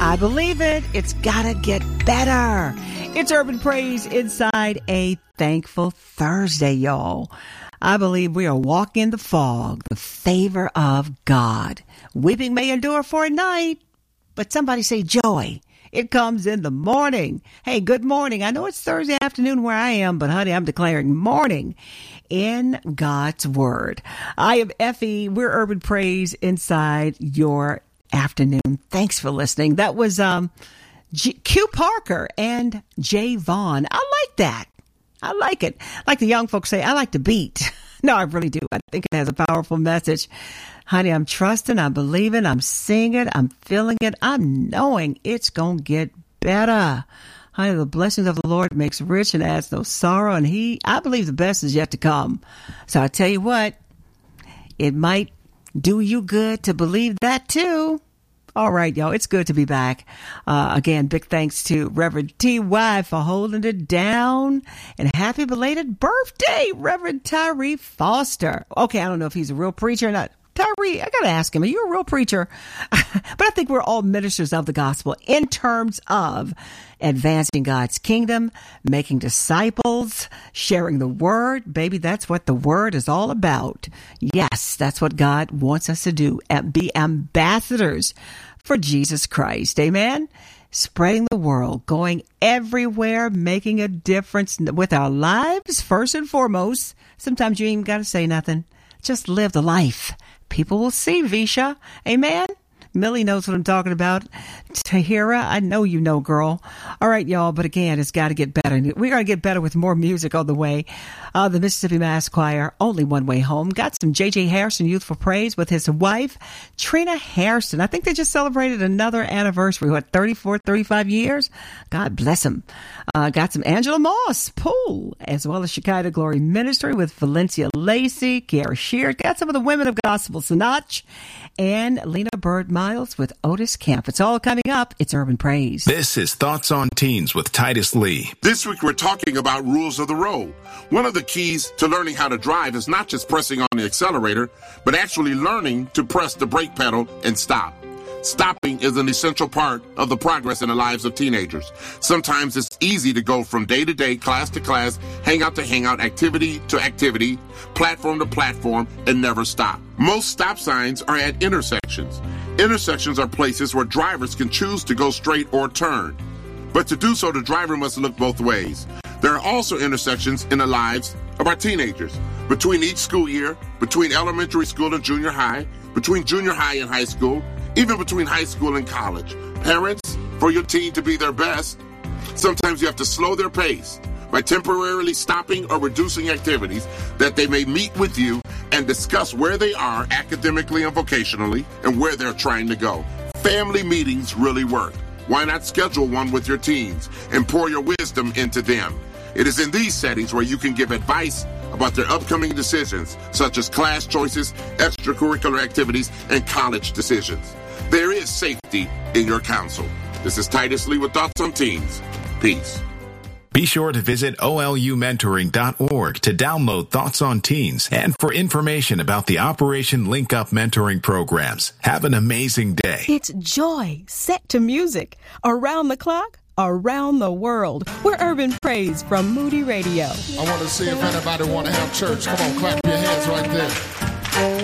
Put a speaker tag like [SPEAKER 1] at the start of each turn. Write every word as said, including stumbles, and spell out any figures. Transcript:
[SPEAKER 1] I believe it. It's gotta get better. It's Urban Praise inside a thankful Thursday, y'all. I believe we are walking in the fog, the favor of God. Weeping may endure for a night, but somebody say joy. It comes in the morning. Hey, good morning. I know it's Thursday afternoon where I am, but honey, I'm declaring morning in God's Word. I am Effie. We're Urban Praise inside your afternoon. Thanks for listening. That was um, G- Q Parker and Jay Vaughn. I like that. I like it. Like the young folks say, I like the beat. No, I really do. I think it has a powerful message. Honey, I'm trusting, I'm believing, I'm seeing it, I'm feeling it, I'm knowing it's going to get better. Honey, the blessings of the Lord makes rich and adds no sorrow, and he, I believe the best is yet to come. So I tell you what, it might do you good to believe that too. All right, y'all, it's good to be back. Uh, again, big thanks to Reverend T Y for holding it down. And happy belated birthday, Reverend Tyree Foster. Okay, I don't know if he's a real preacher or not. Tyree, I got to ask him, are you a real preacher? But I think we're all ministers of the gospel in terms of advancing God's kingdom, making disciples, sharing the word. Baby, that's what the word is all about. Yes, that's what God wants us to do, and be ambassadors for Jesus Christ. Amen. Spreading the world, going everywhere, making a difference with our lives, first and foremost. Sometimes you ain't even got to say nothing. Just live the life. People will see, Visha. Amen. Millie knows what I'm talking about. Tahira, I know you know, girl. All right, y'all. But again, it's got to get better. We're going to get better with more music on the way. Uh, the Mississippi Mass Choir, Only One Way Home. Got some J J Harrison Youthful Praise with his wife, Trina Harrison. I think they just celebrated another anniversary. What, thirty-four, thirty-five years? God bless them. Uh, got some Angela Moss, Pool, as well as Shekinah Glory Ministry with Valencia Lacey, Kiara Shear. Got some of the women of gospel, Sinach, and Lena Bird Miles with Otis Camp. It's all coming up. It's Urban Praise.
[SPEAKER 2] This is Thoughts on Teens with Titus Lee.
[SPEAKER 3] This week we're talking about rules of the road. One of the keys to learning how to drive is not just pressing on the accelerator, but actually learning to press the brake pedal and stop. Stopping is an essential part of the progress in the lives of teenagers. Sometimes it's easy to go from day to day, class to class, hangout to hangout, activity to activity, platform to platform, and never stop. Most stop signs are at intersections. Intersections are places where drivers can choose to go straight or turn. But to do so, the driver must look both ways. There are also intersections in the lives of our teenagers. Between each school year, between elementary school and junior high, between junior high and high school, even between high school and college. Parents, for your teen to be their best, sometimes you have to slow their pace by temporarily stopping or reducing activities that they may meet with you and discuss where they are academically and vocationally and where they're trying to go. Family meetings really work. Why not schedule one with your teens and pour your wisdom into them? It is in these settings where you can give advice about their upcoming decisions, such as class choices, extracurricular activities, and college decisions. There is safety in your counsel. This is Titus Lee with Thoughts on Teens. Peace.
[SPEAKER 2] Be sure to visit O L U mentoring dot org to download Thoughts on Teens and for information about the Operation Link Up mentoring programs. Have an amazing day.
[SPEAKER 4] It's joy set to music. Around the clock, around the world. We're Urban Praise from Moody Radio.
[SPEAKER 5] I want to see if anybody want to have church. Come on, clap your hands right there.